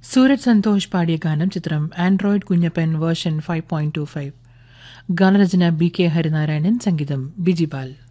സൂരജ് സന്തോഷ് പാടിയ ഗാനം. ചിത്രം ആൻഡ്രോയിഡ് കുഞ്ഞപ്പൻ വേർഷൻ 5.25. ഗാനരചന BK ഹരിനാരായണൻ, സംഗീതം ബിജിപാൽ.